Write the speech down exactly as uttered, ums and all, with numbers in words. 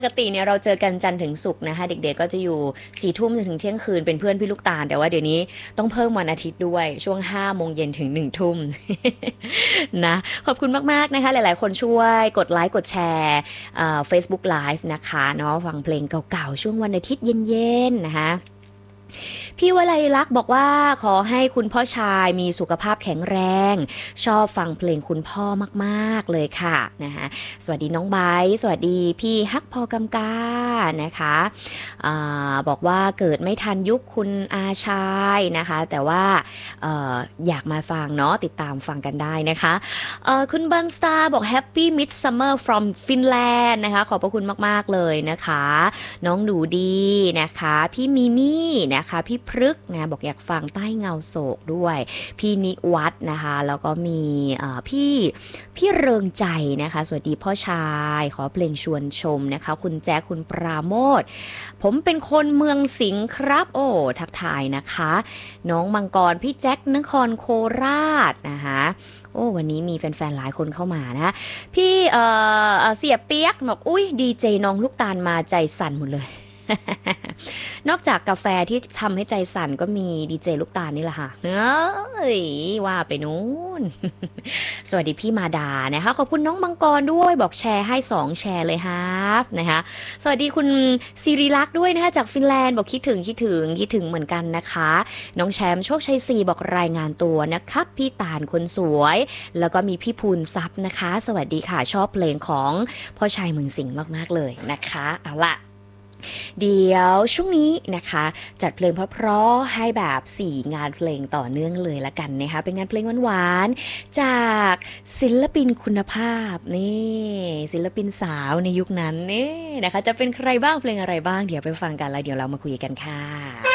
ปกติเนี่ยเราเจอกันจันทร์ถึงศุกร์นะคะเด็กๆก็จะอยู่สี่ทุ่มจนถึงเที่ยงคืนเป็นเพื่อนพี่ลูกตาลแต่ว่าเดี๋ยวนี้ต้องเพิ่มวันอาทิตย์ด้วยช่วงห้าโมงเย็นถึงหนึ่งทุ่มนะขอบคุณมากๆนะคะหลายๆคนช่วยกดไลค์กดแชร์เอ่อ Facebook Live นะคะเนาะฟังเพลงเก่าๆช่วงวันอาทิตย์เย็นๆนะคะ พี่วลัยลักษณ์บอกว่าขอให้คุณพ่อชายมีสุขภาพแข็งแรงชอบฟังเพลงคุณพ่อมากๆเลยค่ะนะคะสวัสดีน้องไบร์ทสวัสดีพี่ฮักพอกำกานะคะอาบอกว่าเกิดไม่ทันยุคคุณอาชายนะคะแต่ว่าเอออยากมาฟังเนาะติดตามฟังกันได้นะคะเอ่อคุณบันสตาร์บอก Happy Midsummer from Finland นะคะขอบพระคุณมากๆเลยนะคะน้องหนูดีนะคะพี่มิมี่นะคะพี่พฤกษ์นะบอกอยากฟังใต้เงาโศกด้วยพี่นิวัฒน์นะคะแล้วก็มีเอ่อพี่พี่เริงใจนะคะสวัสดีพ่อชายขอเพลงชวนชมนะคะคุณแจ๊คคุณปราโมทผมเป็นคนเมืองสิงห์ครับโอ้ทักทายนะคะน้องมังกรพี่แจ็คนครโคราชนะคะโอ้วันนี้มีแฟนๆหลายคนเข้ามานะพี่เอ่อเอ่อเสียเปียกบอกอุ้ยดีเจน้องลูกตาลมาใจสั่นหมดเลย นอกจากกาแฟที่ทำให้ใจสั่นก็มีดีเจลูกตาลนี่แหละค่ะเอ้ยว่าไปนู้น สวัสดีพี่มาดานะคะขอบคุณน้องมังกรด้วยบอกแชร์ให้สองแชร์เลยฮะนะคะสวัสดีคุณศิริลักษ์ด้วยนะคะจากฟินแลนด์บอกคิดถึงคิดถึงคิดถึงเหมือนกันนะคะน้องแชมป์โชคชัยสี่บอกรายงานตัวนะครับพี่ตาลคนสวยแล้วก็มีพี่พูนซับนะคะ สวัสดีค่ะชอบเพลงของพ่อชายเมืองสิงห์มากๆเลยนะคะเอาล่ะ เดี๋ยวช่วงนี้นะคะจัดเพลงเพราะๆให้แบบสี่งานเพลงต่อเนื่องเลยละกันนะคะเป็นงานเพลงหวานๆจากศิลปินคุณภาพนี่ศิลปินสาวในยุคนั้นนี่นะคะจะเป็นใครบ้างเพลงอะไรบ้างเดี๋ยวไปฟังกันแล้วเดี๋ยวเรามาคุยกันค่ะ